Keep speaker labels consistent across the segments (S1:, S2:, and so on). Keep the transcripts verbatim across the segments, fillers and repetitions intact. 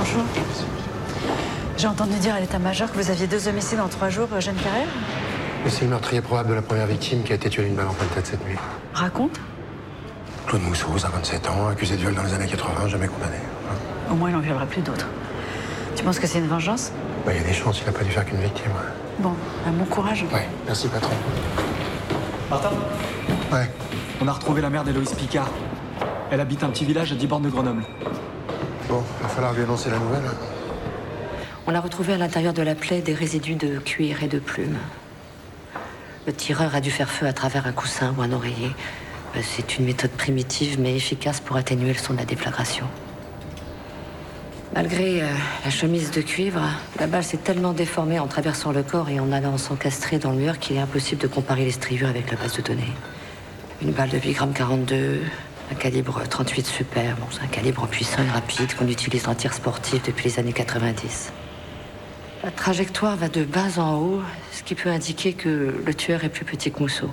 S1: Bonjour. J'ai entendu dire à l'état-major que vous aviez deux homicides en trois jours, Eugène Carrère.
S2: C'est le meurtrier probable de la première victime qui a été tué d'une balle en pleine tête cette nuit.
S1: Raconte.
S2: Claude Mousseau, cinquante-sept ans, accusé de viol dans les années quatre-vingts, jamais condamné. Hein.
S1: Au moins, il n'en violera plus d'autres. Tu penses que c'est une vengeance?
S2: Bah, il y a des chances, il n'a pas dû faire qu'une victime. Ouais,
S1: Bon, un bon courage.
S2: ouais. Merci, patron.
S3: Martin,
S2: Ouais.
S3: on a retrouvé la mère d'Héloïse Picard. Elle habite un petit village à dix bornes de Grenoble.
S2: Bon, il va falloir lui annoncer la nouvelle.
S4: On a retrouvé à l'intérieur de la plaie des résidus de cuir et de plumes. Le tireur a dû faire feu à travers un coussin ou un oreiller. C'est une méthode primitive mais efficace pour atténuer le son de la déflagration. Malgré euh, la chemise de cuivre, la balle s'est tellement déformée en traversant le corps et en allant s'encastrer dans le mur qu'il est impossible de comparer les striures avec la base de données. Une balle de huit virgule quarante-deux grammes, un calibre trente-huit super. Bon, c'est un calibre puissant et rapide qu'on utilise en tir sportif depuis les années quatre-vingt-dix. La trajectoire va de bas en haut, ce qui peut indiquer que le tueur est plus petit que Mousseau.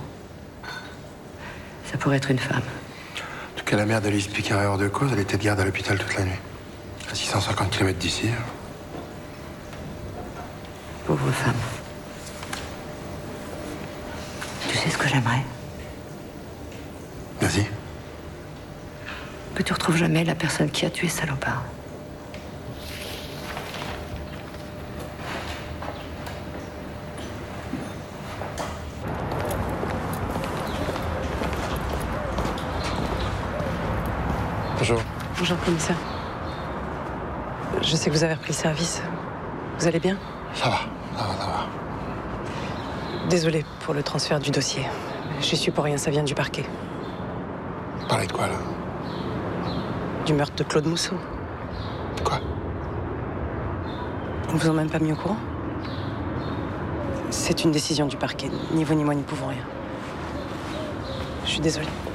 S4: Ça pourrait être une femme.
S2: En tout cas, la mère d'Héloïse Picard est hors de cause. Elle était de garde à l'hôpital toute la nuit. À six cent cinquante kilomètres d'ici.
S4: Pauvre femme. Tu sais ce que j'aimerais?
S2: Vas-y.
S4: Que tu retrouves jamais la personne qui a tué ce salopard.
S2: Bonjour.
S5: Bonjour, commissaire. Je sais que vous avez repris le service. Vous allez bien?
S2: Ça va, ça va, ça va.
S5: Désolée pour le transfert du dossier. J'y suis pour rien, ça vient du parquet.
S2: Parlez de quoi, là?
S5: Du meurtre de Claude Mousseau.
S2: Quoi?
S5: Ils vous ont même pas mis au courant? C'est une décision du parquet. Ni vous ni moi n'y pouvons rien. Je suis désolée.